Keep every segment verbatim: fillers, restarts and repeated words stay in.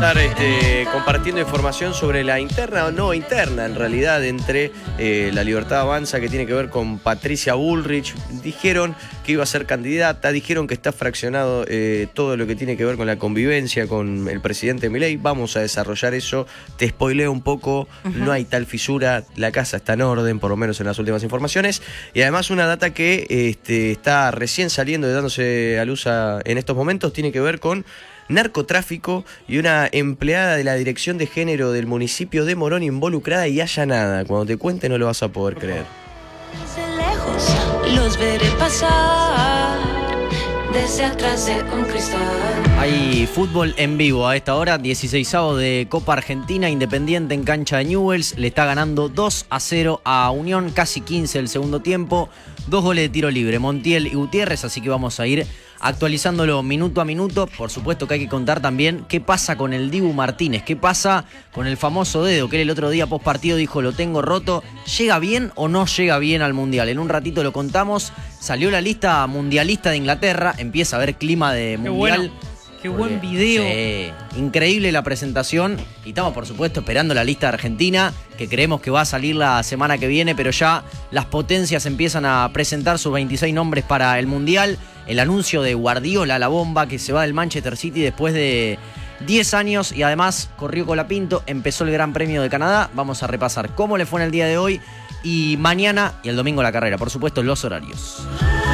estar este, compartiendo información sobre la interna o no interna, en realidad, entre eh, La Libertad Avanza, que tiene que ver con Patricia Bullrich. Dijeron que iba a ser candidata, dijeron que está fraccionado eh, todo lo que tiene que ver con la convivencia con el presidente Milei. Vamos a desarrollar eso. Te spoileo un poco, uh-huh. No hay tal fisura, la casa está en orden, por lo menos en las últimas informaciones. Y además una data que este, está recién saliendo y dándose a luz a, en estos momentos, tiene que ver con narcotráfico y una empleada de la Dirección de Género del municipio de Morón involucrada y allanada. Cuando te cuente no lo vas a poder creer. Desde lejos los veré pasar, desde atrás de un cristal. Hay fútbol en vivo a esta hora, dieciseisavo de Copa Argentina. Independiente en cancha de Newell's le está ganando dos a cero a Unión, casi quince el segundo tiempo. Dos goles de tiro libre, Montiel y Gutiérrez, así que vamos a ir actualizándolo minuto a minuto. Por supuesto que hay que contar también qué pasa con el Dibu Martínez, qué pasa con el famoso dedo, que él el otro día post partido dijo lo tengo roto. ¿Llega bien o no llega bien al Mundial? En un ratito lo contamos. Salió la lista mundialista de Inglaterra, empieza a haber clima de qué Mundial. Bueno. Qué buen video. Sí, increíble la presentación. Y estamos, por supuesto, esperando la lista de Argentina, que creemos que va a salir la semana que viene, pero ya las potencias empiezan a presentar sus veintiséis nombres para el Mundial. El anuncio de Guardiola, la bomba, que se va del Manchester City después de diez años y además corrió Colapinto, empezó el Gran Premio de Canadá. Vamos a repasar cómo le fue en el día de hoy y mañana y el domingo la carrera. Por supuesto, los horarios.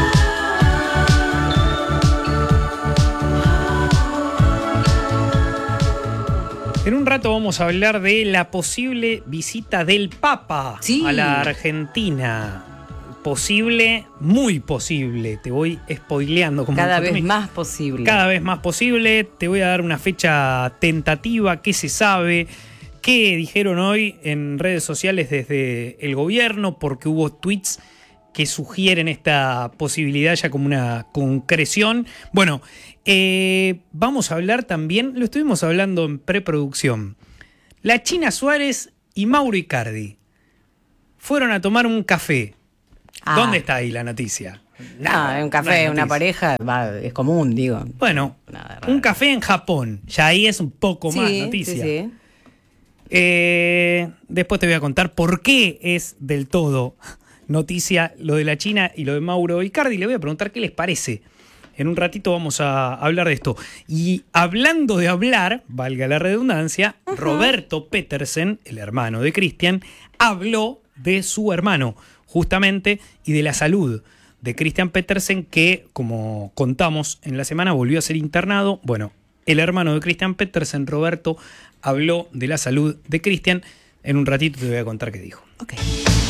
En un rato vamos a hablar de la posible visita del Papa sí. a la Argentina. Posible, muy posible. Te voy spoileando. Como Cada vez más posible. Cada vez más posible. Te voy a dar una fecha tentativa, qué se sabe, qué dijeron hoy en redes sociales desde el gobierno, porque hubo tweets que sugieren esta posibilidad ya como una concreción. Bueno, eh, vamos a hablar también, lo estuvimos hablando en preproducción, la China Suárez y Mauro Icardi fueron a tomar un café. Ah. ¿Dónde está ahí la noticia? Nada, no, un café, no una pareja, va, es común, digo. Bueno, un café en Japón, ya ahí es un poco sí, más noticia. Sí, sí. Eh, después te voy a contar por qué es del todo noticia lo de la China y lo de Mauro Icardi. Le voy a preguntar qué les parece. En un ratito vamos a hablar de esto. Y hablando de hablar, valga la redundancia, uh-huh. Roberto Petersen, el hermano de Cristian, habló de su hermano, justamente, y de la salud de Christian Petersen, que, como contamos en la semana, volvió a ser internado. Bueno, el hermano de Christian Petersen, Roberto, habló de la salud de Cristian. En un ratito te voy a contar qué dijo. Ok.